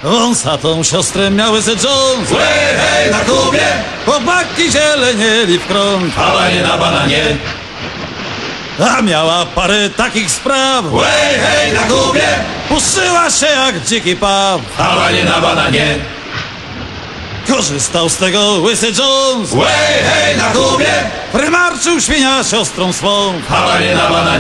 Wąsatą siostrę miał Łysy Jones. Łej, hej, na Kubie, Chłopaki zielenieli w krąg. hałanie na bananie. A miała parę takich spraw. Łej, hej, na Kubie, Puszyła się jak dziki paw. hałanie na bananie. Korzystał z tego Łysy Jones. Łej, hej, na Kubie, Prymarczył świnia siostrą swą. hałanie na bananie.